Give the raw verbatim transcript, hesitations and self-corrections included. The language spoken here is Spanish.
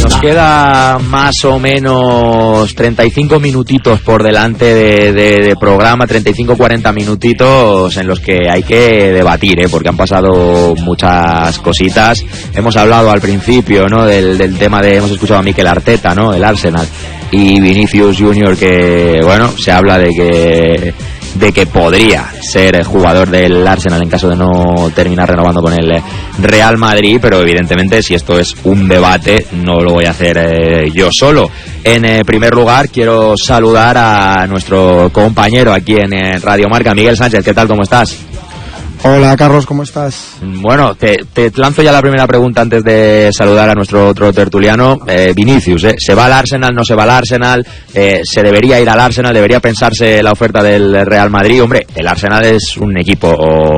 Nos queda más o menos treinta y cinco minutitos por delante de, de, de programa, treinta y cinco cuarenta minutitos en los que hay que debatir, ¿eh? Porque han pasado muchas cositas. Hemos hablado al principio, ¿no? Del, del tema de, hemos escuchado a Mikel Arteta, ¿no? El Arsenal y Vinicius Junior, que, bueno, se habla de que de que podría ser jugador del Arsenal en caso de no terminar renovando con el Real Madrid, pero evidentemente si esto es un debate no lo voy a hacer eh, yo solo. En eh, primer lugar quiero saludar a nuestro compañero aquí en eh, Radio Marca, Miguel Sánchez. ¿Qué tal? ¿Cómo estás? Hola Carlos, ¿cómo estás? Bueno, te, te lanzo ya la primera pregunta antes de saludar a nuestro otro tertuliano. eh, Vinicius, ¿eh? ¿se va al Arsenal, no se va al Arsenal? Eh, ¿Se debería ir al Arsenal? ¿Debería pensarse la oferta del Real Madrid? Hombre, el Arsenal es un equipo